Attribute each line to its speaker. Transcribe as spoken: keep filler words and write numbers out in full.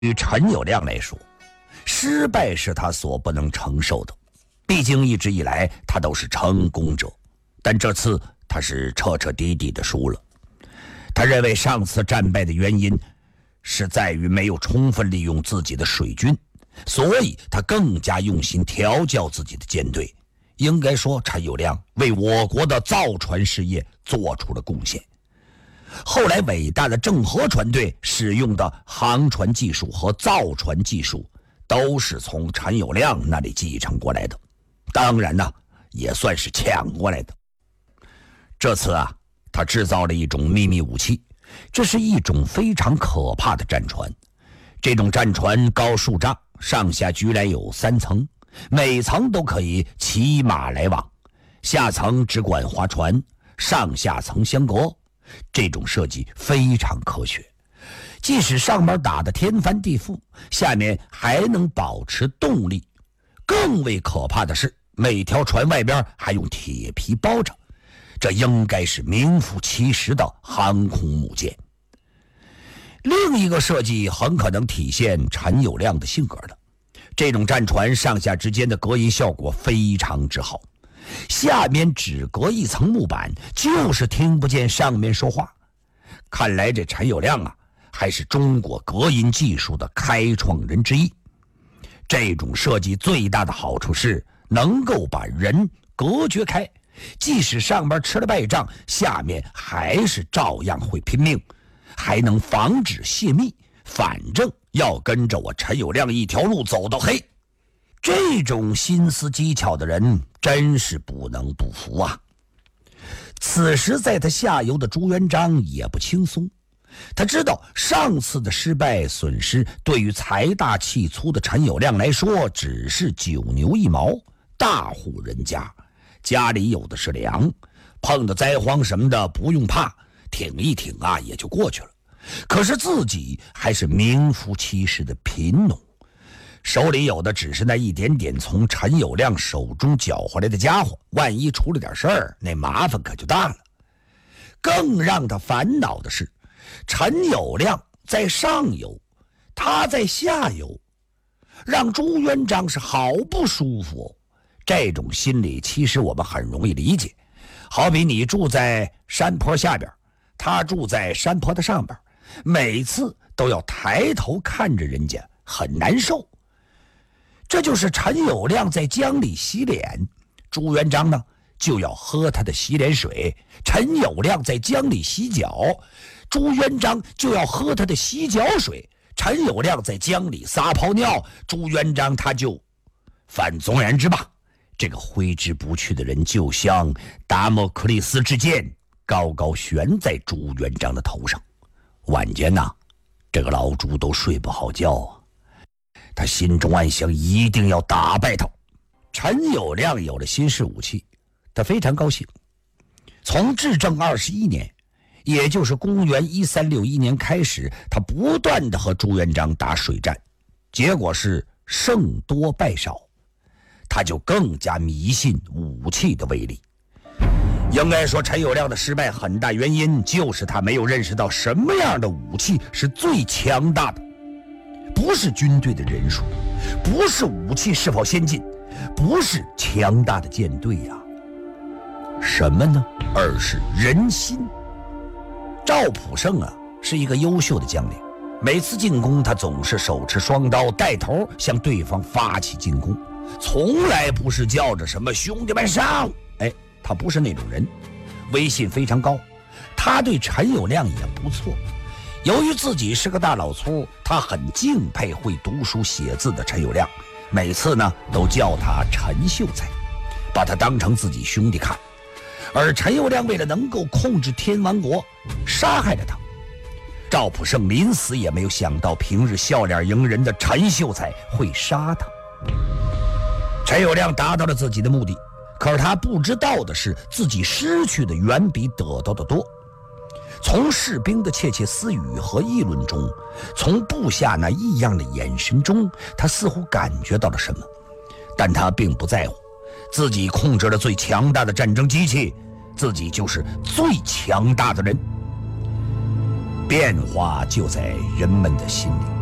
Speaker 1: 于陈友谅来说，失败是他所不能承受的，毕竟一直以来他都是成功者，但这次他是彻彻底底的输了。他认为上次战败的原因是在于没有充分利用自己的水军，所以他更加用心调教自己的舰队。应该说，陈友谅为我国的造船事业做出了贡献。后来伟大的郑和船队使用的航船技术和造船技术都是从陈友谅那里继承过来的，当然呢，也算是抢过来的。这次啊，他制造了一种秘密武器，这是一种非常可怕的战船。这种战船高数丈，上下居然有三层，每层都可以骑马来往，下层只管划船，上下层相隔。这种设计非常科学，即使上面打得天翻地覆，下面还能保持动力。更为可怕的是，每条船外边还用铁皮包着，这应该是名副其实的航空母舰。另一个设计很可能体现陈友谅的性格的，这种战船上下之间的隔音效果非常之好，下面只隔一层木板，就是听不见上面说话。看来这陈友谅啊，还是中国隔音技术的开创人之一。这种设计最大的好处是能够把人隔绝开，即使上边吃了败仗，下面还是照样会拼命，还能防止泄密，反正要跟着我陈友谅一条路走到黑。这种心思技巧的人真是不能不服啊！此时在他下游的朱元璋也不轻松，他知道上次的失败损失对于财大气粗的陈友谅来说只是九牛一毛，大户人家家里有的是粮，碰到灾荒什么的不用怕，挺一挺啊也就过去了。可是自己还是名副其实的贫农，手里有的只是那一点点从陈友谅手中缴回来的家伙，万一出了点事儿，那麻烦可就大了。更让他烦恼的是，陈友谅在上游，他在下游，让朱元璋是好不舒服哦。这种心理其实我们很容易理解，好比你住在山坡下边，他住在山坡的上边，每次都要抬头看着人家，很难受。这就是陈友谅在江里洗脸，朱元璋呢就要喝他的洗脸水；陈友谅在江里洗脚，朱元璋就要喝他的洗脚水；陈友谅在江里撒泡尿，朱元璋他就……反总而言之吧，这个挥之不去的人就像达摩克利斯之剑，高高悬在朱元璋的头上。晚间呢，这个老朱都睡不好觉啊。他心中暗想，一定要打败他。陈友谅有了新式武器，他非常高兴。从至正二十一年，也就是公元一三六一年开始，他不断的和朱元璋打水战，结果是胜多败少，他就更加迷信武器的威力。应该说，陈友谅的失败很大原因就是他没有认识到什么样的武器是最强大的。不是军队的人数，不是武器是否先进，不是强大的舰队呀、啊，什么呢？而是人心。赵普胜啊，是一个优秀的将领，每次进攻他总是手持双刀，带头向对方发起进攻，从来不是叫着什么兄弟们上，哎，他不是那种人，威信非常高。他对陈友谅也不错。由于自己是个大老粗，他很敬佩会读书写字的陈友谅，每次呢都叫他陈秀才，把他当成自己兄弟看。而陈友谅为了能够控制天王国，杀害了他。赵普胜临死也没有想到，平日笑脸迎人的陈秀才会杀他。陈友谅达到了自己的目的，可是他不知道的是，自己失去的远比得到的多。从士兵的窃窃私语和议论中，从部下那异样的眼神中，他似乎感觉到了什么，但他并不在乎。自己控制了最强大的战争机器，自己就是最强大的人。变化就在人们的心里。